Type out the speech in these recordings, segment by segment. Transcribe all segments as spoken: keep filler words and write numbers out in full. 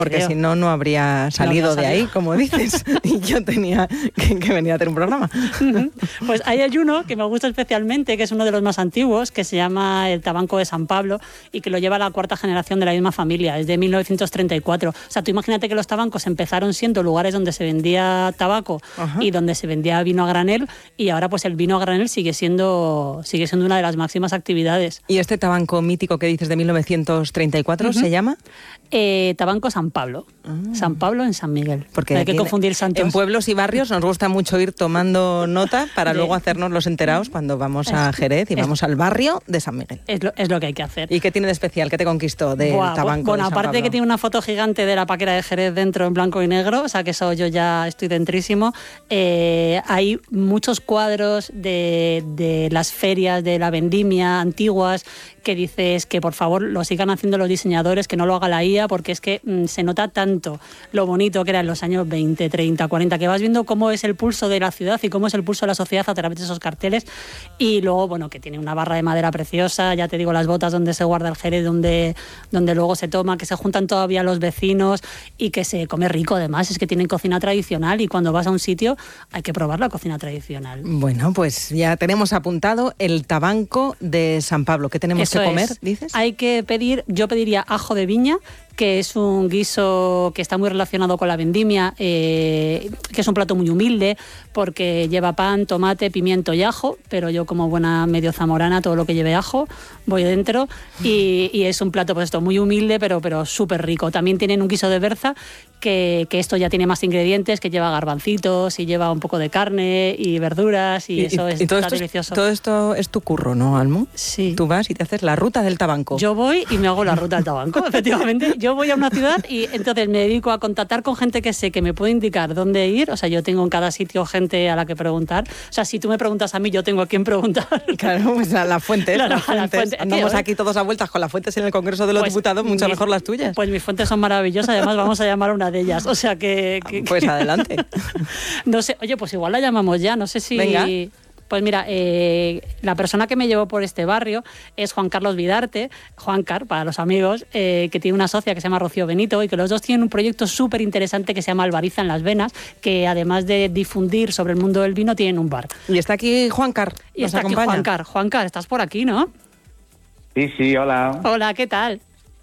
Porque creo. si no, no habría salido No de habría ahí, como dices, y yo tenía que, que venir a hacer un programa. Pues ahí hay uno que me gusta especialmente, que es uno de los más antiguos, que se llama el Tabanco de San Pablo y que lo lleva la cuarta generación de la misma familia, es de mil novecientos treinta y cuatro. O sea, tú imagínate que los tabancos empezaron siendo lugares donde se vendía tabaco Ajá. y donde se vendía vino a granel, y ahora pues el vino a granel sigue siendo, sigue siendo una de las máximas actividades. ¿Y este tabanco mítico que dices de mil novecientos treinta y cuatro uh-huh. se llama? Eh, Tabanco San Pablo. Ah. San Pablo en San Miguel. Porque no hay que confundir santos. En pueblos y barrios nos gusta mucho ir tomando nota para de... luego hacernos los enterados cuando vamos es, a Jerez y es, vamos al barrio de San Miguel. Es lo, es lo que hay que hacer. ¿Y qué tiene de especial? ¿Qué te conquistó del Buah, tabanco Bueno, de San aparte Pablo? de que tiene una foto gigante de la paquera de Jerez dentro en blanco y negro, o sea que eso yo ya estoy dentrísimo, eh, hay muchos cuadros de, de las ferias de la vendimia antiguas que dices que por favor lo sigan haciendo los diseñadores, que no lo haga la I A, porque es que mmm, se nota tanto lo bonito que era en los años veinte, treinta, cuarenta, que vas viendo cómo es el pulso de la ciudad y cómo es el pulso de la sociedad a través de esos carteles. Y luego, bueno, que tiene una barra de madera preciosa, ya te digo, las botas donde se guarda el jerez, donde, donde luego se toma, que se juntan todavía los vecinos y que se come rico además, es que tienen cocina tradicional y cuando vas a un sitio hay que probar la cocina tradicional. Bueno, pues ya tenemos apuntado el tabanco de San Pablo. ¿Qué tenemos Eso que comer, es. dices? Hay que pedir, yo pediría ajo de viña, que es un guiso que está muy relacionado con la vendimia, eh, que es un plato muy humilde porque lleva pan, tomate, pimiento y ajo, pero yo como buena medio zamorana, todo lo que lleve ajo, voy dentro y, y es un plato pues esto muy humilde pero, pero súper rico. También tienen un guiso de berza que, que esto ya tiene más ingredientes, que lleva garbancitos y lleva un poco de carne y verduras y, y eso y, es y todo está esto delicioso. Es, todo esto es tu curro, ¿no, Almu? Sí. Tú vas y te haces la ruta del tabanco. Yo voy y me hago la ruta del tabanco, efectivamente. Yo voy a una ciudad y entonces me dedico a contactar con gente que sé que me puede indicar dónde ir. O sea, yo tengo en cada sitio gente a la que preguntar. O sea, si tú me preguntas a mí, yo tengo a quién preguntar. Claro, pues a las fuentes. Claro, las fuentes. a las fuentes. Andamos Tío, aquí todos a vueltas con las fuentes en el Congreso de los pues, Diputados, mucho mis, mejor las tuyas. Pues mis fuentes son maravillosas, además vamos a llamar a una de ellas. O sea que... que pues adelante. No sé, oye, pues igual la llamamos ya, no sé si... Venga. Pues mira, eh, la persona que me llevó por este barrio es Juan Carlos Vidarte, Juancar para los amigos, eh, que tiene una socia que se llama Rocío Benito y que los dos tienen un proyecto súper interesante que se llama Albariza en las Venas, que además de difundir sobre el mundo del vino, tienen un bar. Y está aquí Juancar, Y está acompaña. aquí Juancar. Juancar, estás por aquí, ¿no? Sí, sí, hola. Hola, ¿qué tal?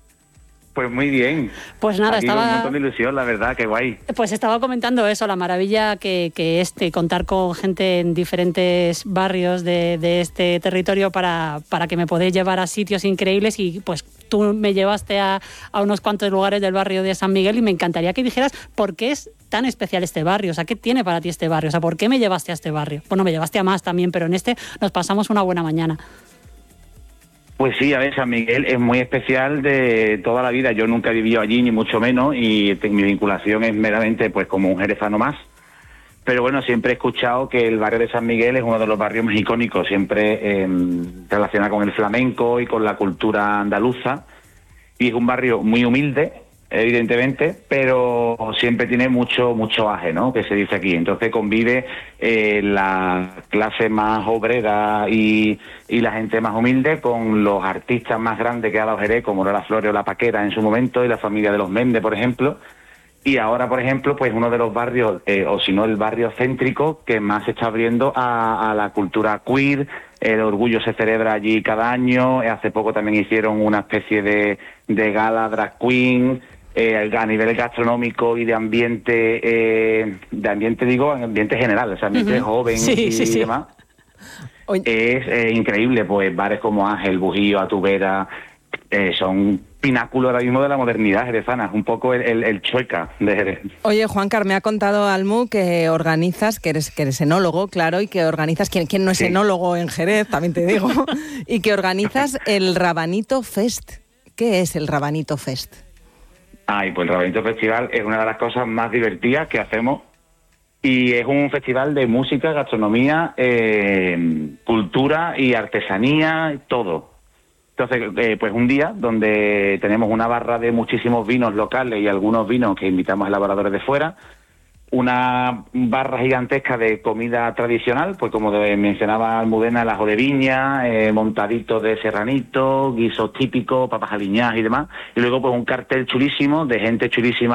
Pues muy bien. Pues nada, Aquí estaba... con un montón de ilusión, la verdad, qué guay. Pues estaba comentando eso, la maravilla que, que este, contar con gente en diferentes barrios de, de este territorio para, para que me podáis llevar a sitios increíbles y pues tú me llevaste a, a unos cuantos lugares del barrio de San Miguel y me encantaría que dijeras por qué es tan especial este barrio, o sea, ¿qué tiene para ti este barrio? O sea, ¿por qué me llevaste a este barrio? Bueno, me llevaste a más también, pero en este nos pasamos una buena mañana. Pues sí, a ver, San Miguel es muy especial de toda la vida. Yo nunca he vivido allí, ni mucho menos, y mi vinculación es meramente pues como un jerezano más. Pero bueno, siempre he escuchado que el barrio de San Miguel es uno de los barrios más icónicos, siempre eh, relacionado con el flamenco y con la cultura andaluza. Y es un barrio muy humilde, evidentemente, pero siempre tiene mucho mucho aje, ¿no?, que se dice aquí. Entonces convive eh, la clase más obrera y, y la gente más humilde con los artistas más grandes que ha dado Jerez, como Lola Flores o La Paquera en su momento, y la familia de los Méndez, por ejemplo. Y ahora, por ejemplo, pues uno de los barrios, eh, o si no el barrio céntrico, que más se está abriendo a, a la cultura queer. El Orgullo se celebra allí cada año. Hace poco también hicieron una especie de, de gala drag queen. Eh, a nivel gastronómico y de ambiente, eh, de ambiente digo, ambiente general, o sea, ambiente uh-huh. joven sí, y, sí, sí. y demás. Oye. Es eh, increíble, pues bares como Ángel, Bujío, Atubera, eh, son pináculos ahora mismo de la modernidad jerezana, es un poco el, el, el Chueca de Jerez. Oye, Juancar, me ha contado Almu que organizas, que eres, que eres enólogo, claro, y que organizas, ¿quién, quién no es sí. enólogo en Jerez, también te digo, y que organizas el Rabanito Fest. ¿Qué es el Rabanito Fest? Ay, pues el Rabanito Festival es una de las cosas más divertidas que hacemos y es un festival de música, gastronomía, eh, cultura y artesanía, todo. Entonces, eh, pues un día donde tenemos una barra de muchísimos vinos locales y algunos vinos que invitamos a elaboradores de fuera, una barra gigantesca de comida tradicional, pues como de, mencionaba Almudena, el ajo de viña, eh, montaditos de serranito, guisos típicos, papas aliñadas y demás, y luego pues un cartel chulísimo de gente chulísima